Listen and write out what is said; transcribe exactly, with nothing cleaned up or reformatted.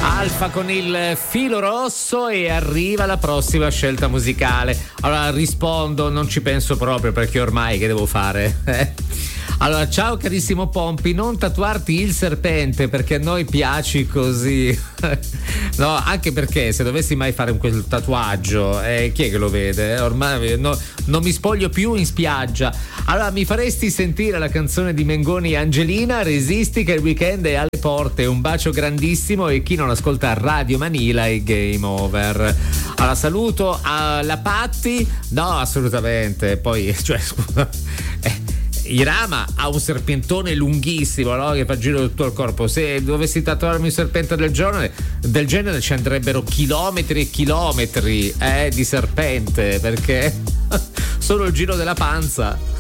Alfa con il filo rosso e arriva la prossima scelta musicale. Allora rispondo, non ci penso proprio perché ormai che devo fare? Eh? Allora, ciao carissimo Pompi, non tatuarti il serpente perché a noi piaci così. No, anche perché se dovessi mai fare quel tatuaggio, eh, chi è che lo vede? Ormai no, non mi spoglio più in spiaggia. Allora, mi faresti sentire la canzone di Mengoni e Angelina, Resisti che il weekend è alle porte. Un bacio grandissimo e chi non ascolta Radio Manila è game over. Allora, saluto alla Patti. No, assolutamente. Poi, cioè, scusa. Eh. Irama ha un serpentone lunghissimo, no? Che fa giro tutto il corpo. Se dovessi tatuarmi un serpente del genere, del genere ci andrebbero chilometri e chilometri eh, di serpente, perché solo il giro della panza